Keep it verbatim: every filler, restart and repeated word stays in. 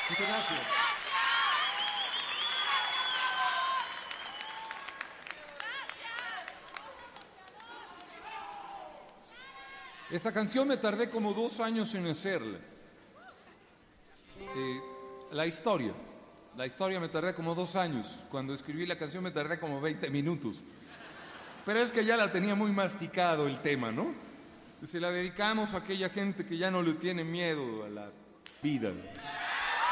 Muchas gracias. Esta canción me tardé como dos años en hacerla. Eh, la historia. La historia me tardé como dos años. Cuando escribí la canción me tardé como veinte minutos. Pero es que ya la tenía muy masticado el tema, ¿no? Se la dedicamos a aquella gente que ya no le tiene miedo a la vida.